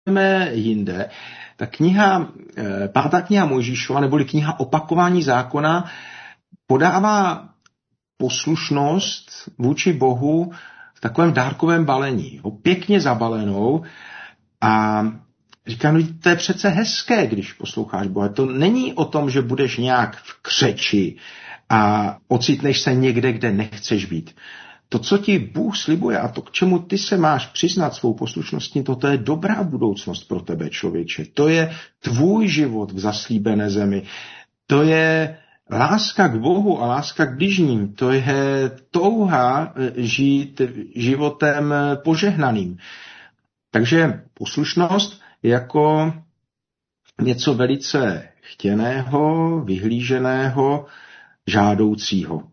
jinde, ta kniha, 5. kniha Mojžíšova, neboli kniha Opakování zákona, podává poslušnost vůči Bohu v takovém dárkovém balení, pěkně zabalenou, a říká, no to je přece hezké, když posloucháš Boha. To není o tom, že budeš nějak v křeči a ocitneš se někde, kde nechceš být. To, co ti Bůh slibuje a to, k čemu ty se máš přiznat svou poslušností, to je dobrá budoucnost pro tebe, člověče. To je tvůj život v zaslíbené zemi. To je láska k Bohu a láska k bližním. To je touha žít životem požehnaným. Takže poslušnost jako něco velice chtěného, vyhlíženého, žádoucího.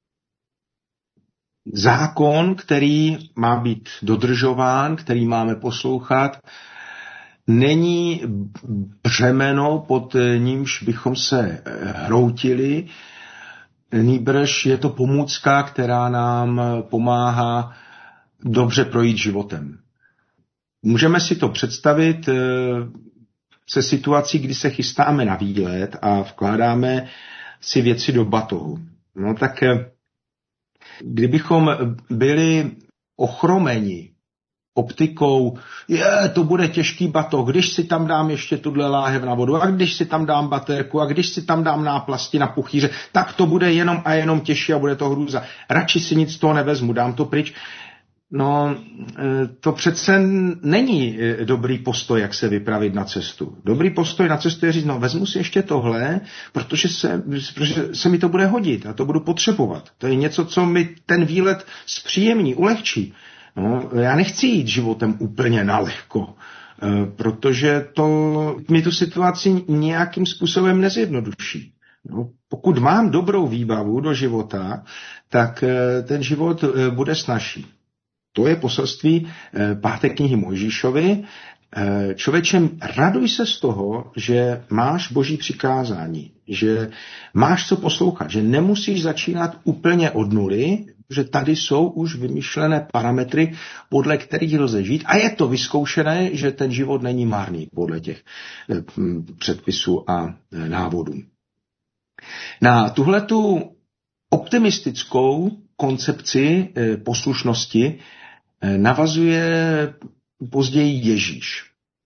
Zákon, který má být dodržován, který máme poslouchat, není břemeno, pod nímž bychom se hroutili, nýbrž je to pomůcka, která nám pomáhá dobře projít životem. Můžeme si to představit se situací, kdy se chystáme na výlet a vkládáme si věci do batohu. No tak kdybychom byli ochromeni optikou, to bude těžký batoh, když si tam dám ještě tuhle láhev na vodu, a když si tam dám baterku, a když si tam dám náplasti na puchýře, tak to bude jenom a jenom těžší a bude to hrůza. Radši si nic z toho nevezmu, dám to pryč. No, to přece není dobrý postoj, jak se vypravit na cestu. Dobrý postoj na cestu je říct, no vezmu si ještě tohle, protože se mi to bude hodit a to budu potřebovat. To je něco, co mi ten výlet zpříjemní, ulehčí. No, já nechci jít životem úplně nalehko, protože to mi tu situaci nějakým způsobem nezjednoduší. No, pokud mám dobrou výbavu do života, tak ten život bude snazší. To je poselství 5. knihy Mojžíšovi. Člověče, raduj se z toho, že máš Boží přikázání, že máš co poslouchat, že nemusíš začínat úplně od nuly, že tady jsou už vymyšlené parametry, podle kterých lze žít a je to vyzkoušené, že ten život není marný podle těch předpisů a návodů. Na tuhletu optimistickou koncepci poslušnosti navazuje později Ježíš.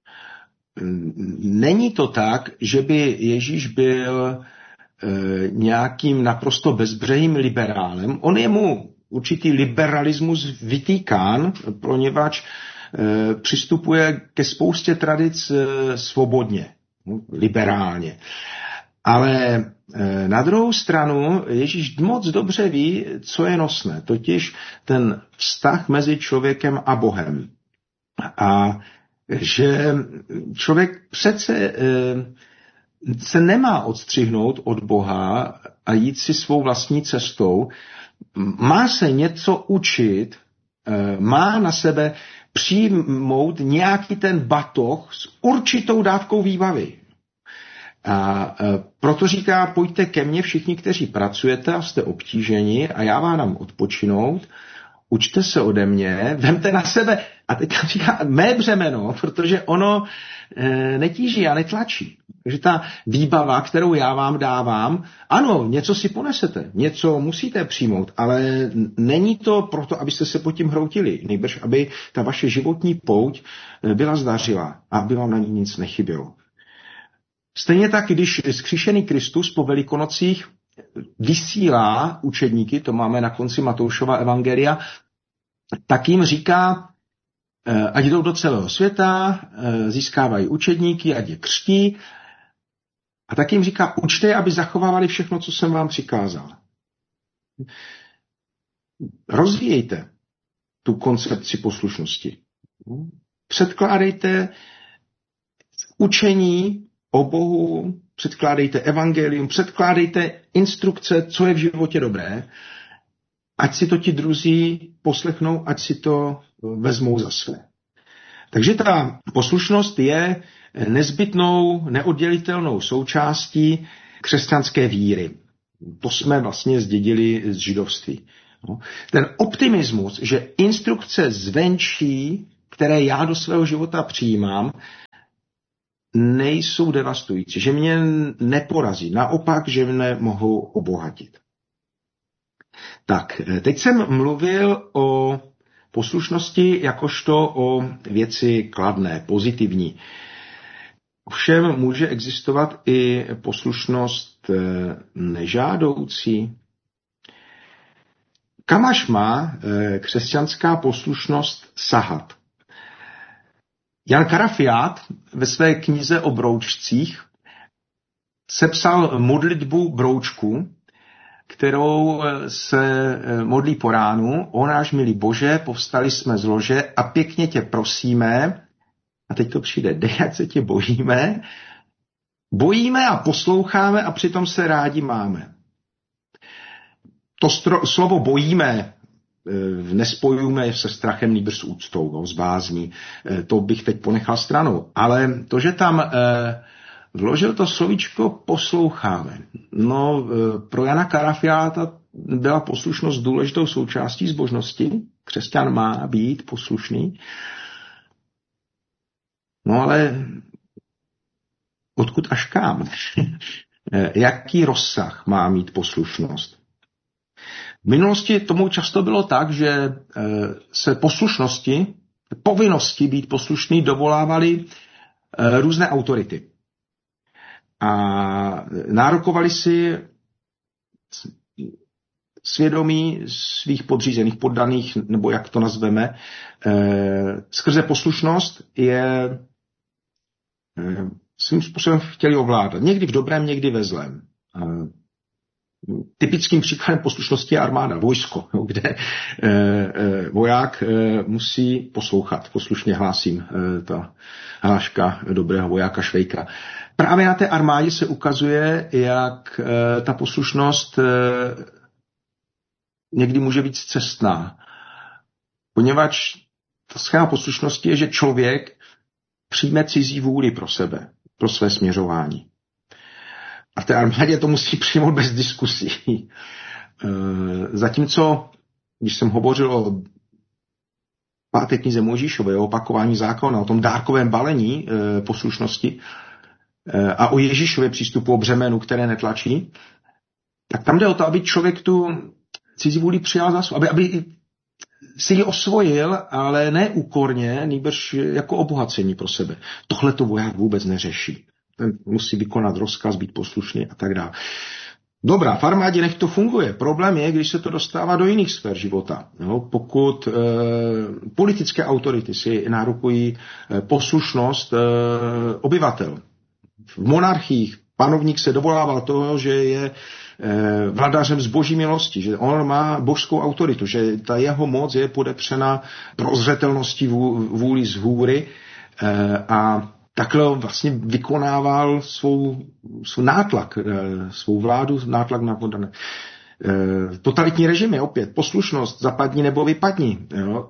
Není to tak, že by Ježíš byl nějakým naprosto bezbřehým liberálem. On je mu určitý liberalismus vytýkán, poněvadž přistupuje ke spoustě tradic svobodně, liberálně. Ale na druhou stranu Ježíš moc dobře ví, co je nosné, totiž ten vztah mezi člověkem a Bohem. A že člověk přece se nemá odstřihnout od Boha a jít si svou vlastní cestou, má se něco učit, má na sebe přijmout nějaký ten batoh s určitou dávkou výbavy. A proto říká, pojďte ke mně všichni, kteří pracujete a jste obtíženi a já vám dám odpočinout, učte se ode mě, vemte na sebe, a teď říká mé břemeno, protože ono netíží a netlačí. Takže ta výbava, kterou já vám dávám, ano, něco si ponesete, něco musíte přijmout, ale není to proto, abyste se pod tím hroutili, nejbrž aby ta vaše životní pouť byla zdařilá a aby vám na ní nic nechybělo. Stejně tak, když vzkříšený Kristus po Velikonocích vysílá učedníky, to máme na konci Matoušova evangelia, tak jim říká, ať jdou do celého světa, získávají učedníky, ať je křtí, a tak jim říká, učte, aby zachovávali všechno, co jsem vám přikázal. Rozvíjejte tu koncepci poslušnosti. Předkládejte učení o Bohu, předkládejte evangelium, předkládejte instrukce, co je v životě dobré, ať si to ti druzí poslechnou, ať si to vezmou za své. Takže ta poslušnost je nezbytnou, neoddělitelnou součástí křesťanské víry. To jsme vlastně zdědili z židovství. Ten optimismus, že instrukce zvenčí, které já do svého života přijímám, nejsou devastující, že mě neporazí, naopak, že mě mohou obohatit. Tak, teď jsem mluvil o poslušnosti jakožto o věci kladné, pozitivní. Ovšem může existovat i poslušnost nežádoucí. Kam až má křesťanská poslušnost sahat? Jan Karafiát ve své knize o broučcích sepsal modlitbu broučku, kterou se modlí po ránu. O náš milý Bože, povstali jsme z lože a pěkně tě prosíme, a teď to přijde, dej, ať se tě bojíme a posloucháme a přitom se rádi máme. To slovo bojíme nespojujeme se strachem, nýbrž s úctou, s bázní. To bych teď ponechal stranou. Ale to, že tam vložil to slovíčko posloucháme. No, pro Jana Karafiáta byla poslušnost důležitou součástí zbožnosti. Křesťan má být poslušný. No ale odkud až kam? Jaký rozsah má mít poslušnost? V minulosti tomu často bylo tak, že se poslušnosti, povinnosti být poslušný dovolávaly různé autority. A nárokovali si svědomí svých podřízených, poddaných, nebo jak to nazveme. Skrze poslušnost je svým způsobem chtěli ovládat. Někdy v dobrém, někdy ve zlém. Typickým příkladem poslušnosti je armáda, vojsko, kde voják musí poslouchat. Poslušně hlásím ta hláška dobrého vojáka Švejka. Právě na té armádě se ukazuje, jak ta poslušnost někdy může být scestná. Poněvadž ta schéma poslušnosti je, že člověk přijme cizí vůli pro sebe, pro své směřování. A v té armádě to musí přijmout bez diskusí. Zatímco, když jsem hovořil o 5. knize Mojžíšové, o opakování zákona, o tom dárkovém balení poslušnosti a o Ježíšově přístupu, o břemenu, které netlačí, tak tam jde o to, aby člověk tu cizí vůli přijal za svou, aby si ji osvojil, ale ne úkorně, nýbrž jako obohacení pro sebe. Tohle to voják vůbec neřeší. Ten musí vykonat rozkaz, být poslušný a tak dále. Dobrá, v armádě nech to funguje. Problém je, když se to dostává do jiných sfér života. Jo, pokud politické autority si nárokují poslušnost obyvatel. V monarchiích panovník se dovolával toho, že je vladařem z boží milosti, že on má božskou autoritu, že ta jeho moc je podepřena prozřetelností vůli z hůry a takhle vlastně vykonával svou nátlak, svou vládu, nátlak na poddané. Totalitní režimy, opět, poslušnost, zapadni nebo vypadni. Jo.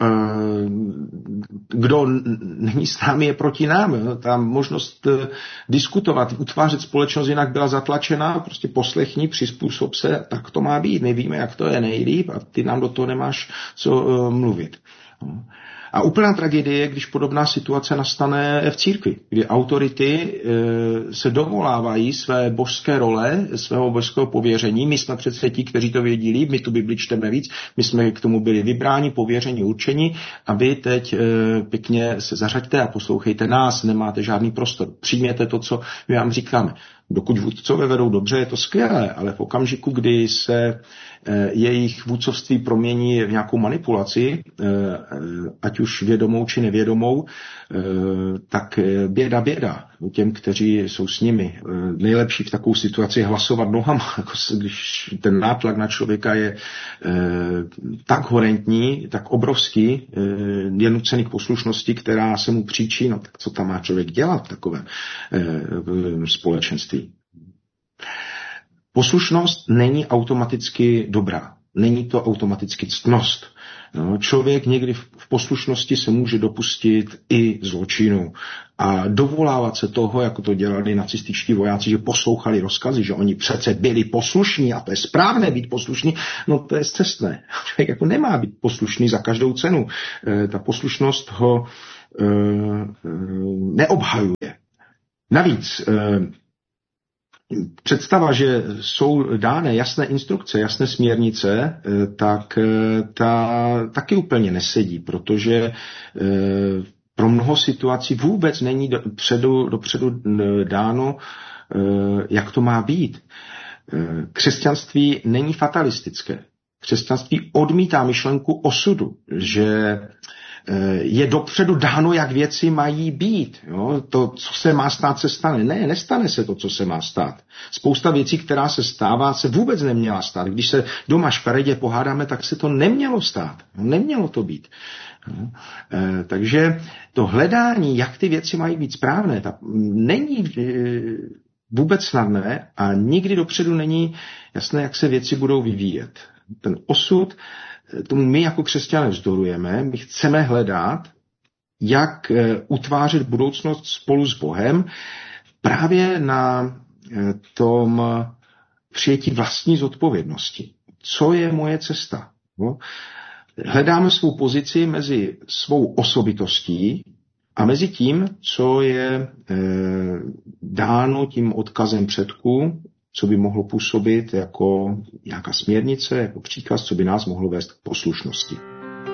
Kdo není s námi, je proti nám. Jo. Ta možnost diskutovat, utvářet společnost jinak byla zatlačená, prostě poslechni, přizpůsob se, tak to má být. My víme, jak to je nejlíp a ty nám do toho nemáš co mluvit. Jo. A úplná tragédie je, když podobná situace nastane v církvi, kdy autority se dovolávají své božské role, svého božského pověření. My jsme přece ti, kteří to vědí líp, my tu Bibli čteme víc, my jsme k tomu byli vybráni, pověření, určení a vy teď pěkně se zařaďte a poslouchejte nás, nemáte žádný prostor. Přijměte to, co my vám říkáme. Dokud vůdcové vedou dobře, je to skvělé, ale v okamžiku, kdy se jejich vůdcovství promění v nějakou manipulaci, ať už vědomou či nevědomou, tak běda těm, kteří jsou s nimi. Nejlepší v takovou situaci je hlasovat nohama, jako když ten nátlak na člověka je tak horentní, tak obrovský, je nucený k poslušnosti, která se mu příčí, no tak co tam má člověk dělat v takovém společenství. Poslušnost není automaticky dobrá. Není to automaticky ctnost. No, člověk někdy v poslušnosti se může dopustit i zločinu a dovolávat se toho, jako to dělali nacističtí vojáci, že poslouchali rozkazy, že oni přece byli poslušní a to je správné být poslušný, no to je scestné. Člověk jako nemá být poslušný za každou cenu. Ta poslušnost ho neobhajuje. Navíc představa, že jsou dány jasné instrukce, jasné směrnice, tak ta taky úplně nesedí, protože pro mnoho situací vůbec není dopředu dáno, jak to má být. Křesťanství není fatalistické. Křesťanství odmítá myšlenku osudu, že je dopředu dáno, jak věci mají být. Jo? To, co se má stát, se stane. Ne, nestane se to, co se má stát. Spousta věcí, která se stává, se vůbec neměla stát. Když se doma škaredě pohádáme, tak se to nemělo stát. Nemělo to být. No. Takže to hledání, jak ty věci mají být správné, není vůbec snadné a nikdy dopředu není jasné, jak se věci budou vyvíjet. Ten osud, tomu my jako křesťané vzdorujeme, my chceme hledat, jak utvářet budoucnost spolu s Bohem právě na tom přijetí vlastní zodpovědnosti. Co je moje cesta? No? Hledáme svou pozici mezi svou osobitostí a mezi tím, co je dáno tím odkazem předků, co by mohlo působit jako nějaká směrnice, jako příkaz, co by nás mohlo vést k poslušnosti.